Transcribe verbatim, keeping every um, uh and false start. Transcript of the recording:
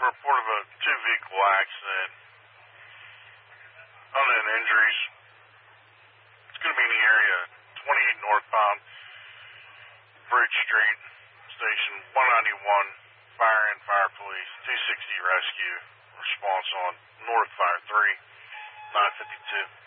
report of a two-vehicle accident. Unknown injuries. It's going to be in the area, twenty-eight northbound, Bridge Street, Station one ninety-one, Fire and Fire Police, two sixty Rescue. Response on North Fire three, nine fifty-two.